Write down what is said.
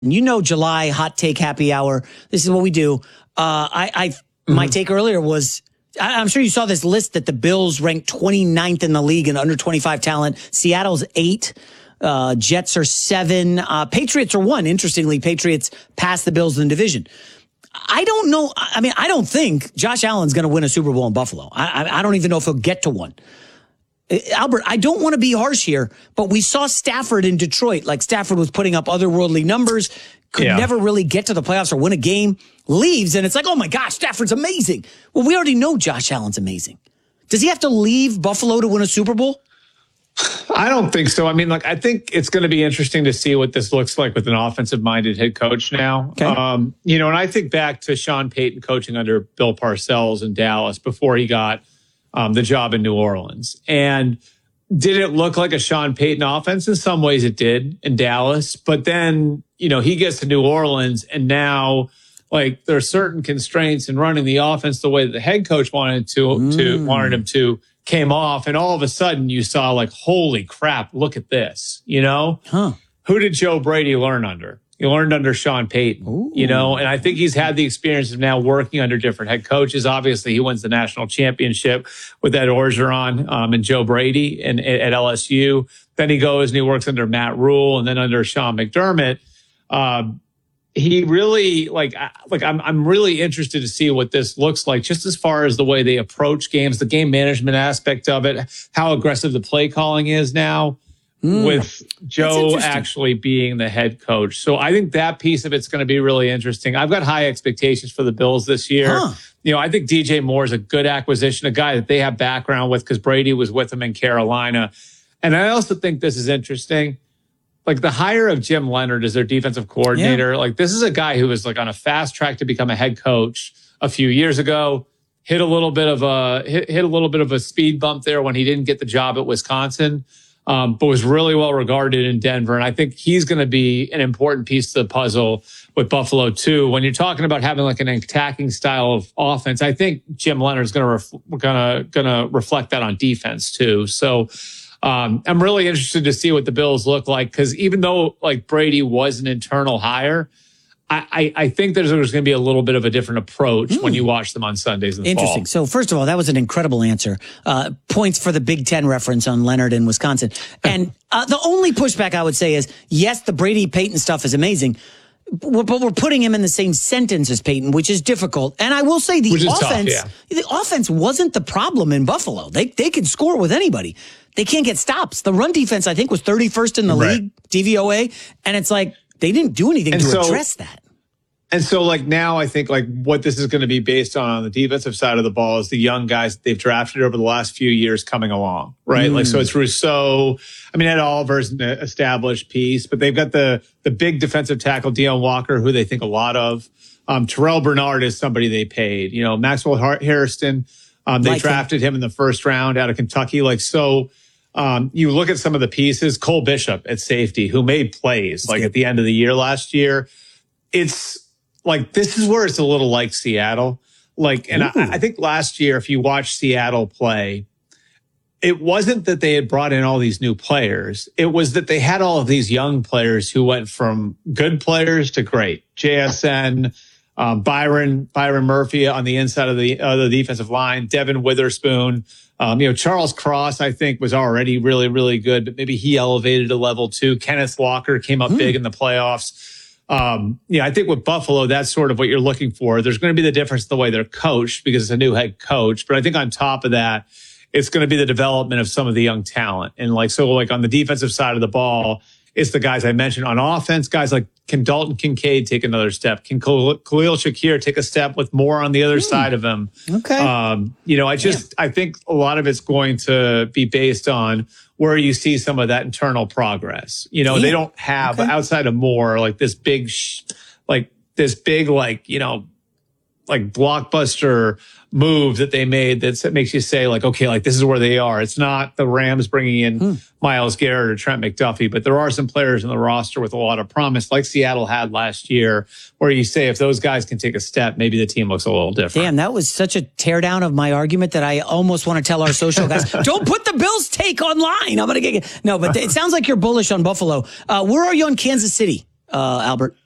You know, July hot take happy hour. This is what we do. My take earlier was, I'm sure you saw this list that the Bills ranked 29th in the league in under 25 talent. Seattle's 8. Jets are 7. Patriots are 1. Interestingly, Patriots passed the Bills in the division. I don't know. I mean, I don't think Josh Allen's going to win a Super Bowl in Buffalo. I don't even know if he'll get to one. Albert, I don't want to be harsh here, but we saw Stafford in Detroit. Like, Stafford was putting up otherworldly numbers, could never really get to the playoffs or win a game, leaves, and it's like, oh my gosh, Stafford's amazing. Well, we already know Josh Allen's amazing. Does he have to leave Buffalo to win a Super Bowl? I don't think so. I mean, I think it's going to be interesting to see what this looks like with an offensive-minded head coach now. Okay. And I think back to Sean Payton coaching under Bill Parcells in Dallas before he got the job in New Orleans. And did it look like a Sean Payton offense? In some ways it did in Dallas. But then, he gets to New Orleans and now, there are certain constraints in running the offense the way that the head coach wanted him to, came off. And all of a sudden you saw holy crap, look at this, Who did Joe Brady learn under? He learned under Sean Payton, and I think he's had the experience of now working under different head coaches. Obviously, he wins the national championship with Ed Orgeron and Joe Brady at LSU. Then he goes and he works under Matt Rule and then under Sean McDermott. He really I'm really interested to see what this looks like, just as far as the way they approach games, the game management aspect of it, how aggressive the play calling is now. With Joe actually being the head coach. So I think that piece of it's going to be really interesting. I've got high expectations for the Bills this year. I think DJ Moore is a good acquisition, a guy that they have background with because Brady was with him in Carolina. And I also think this is interesting. The hire of Jim Leonard as their defensive coordinator, this is a guy who was on a fast track to become a head coach a few years ago. Hit a little bit of a speed bump there when he didn't get the job at Wisconsin. But was really well regarded in Denver. And I think he's going to be an important piece to the puzzle with Buffalo too. When you're talking about having an attacking style of offense, I think Jim Leonard's going to reflect that on defense too. So I'm really interested to see what the Bills look like, because even though Brady was an internal hire, I think there's going to be a little bit of a different approach when you watch them on Sundays in the fall. Interesting. So first of all, that was an incredible answer. Points for the Big Ten reference on Leonard in Wisconsin. And the only pushback I would say is, yes, the Brady Payton stuff is amazing, but we're putting him in the same sentence as Payton, which is difficult. And I will say the offense wasn't the problem in Buffalo. They could score with anybody. They can't get stops. The run defense, I think, was 31st in the league, DVOA. And it's they didn't do anything to address that. And so now I think what this is going to be based on the defensive side of the ball is the young guys that they've drafted over the last few years coming along, right? So it's Rousseau. I mean, Ed Oliver's an established piece, but they've got the big defensive tackle, Deion Walker, who they think a lot of. Terrell Bernard is somebody they paid. Maxwell Hairston, they drafted him in the first round out of Kentucky. You look at some of the pieces, Cole Bishop at safety, who made plays at the end of the year last year. It's this is where it's a little like Seattle. I think last year, if you watch Seattle play, it wasn't that they had brought in all these new players. It was that they had all of these young players who went from good players to great. JSN, Byron Murphy on the inside of the defensive line, Devin Witherspoon. Charles Cross, I think, was already really, really good, but maybe he elevated a level too. Kenneth Walker came up big in the playoffs. I think with Buffalo, that's sort of what you're looking for. There's going to be the difference in the way they're coached because it's a new head coach. But I think on top of that, it's going to be the development of some of the young talent. And on the defensive side of the ball, it's the guys I mentioned. On offense, guys can Dalton Kincaid take another step? Can Khalil Shakir take a step with more on the other side of him? Okay. I think a lot of it's going to be based on where you see some of that internal progress. They don't have outside of Moore this big, blockbuster move that they made that makes you say this is where they are. It's not the Rams bringing in Myles Garrett or Trent McDuffie, but there are some players in the roster with a lot of promise, like Seattle had last year, where you say if those guys can take a step, maybe the team looks a little different. Damn, that was such a teardown of my argument that I almost want to tell our social guys, don't put the Bills take online. I'm going to get no, but it sounds like you're bullish on Buffalo. Where are you on Kansas City, Albert?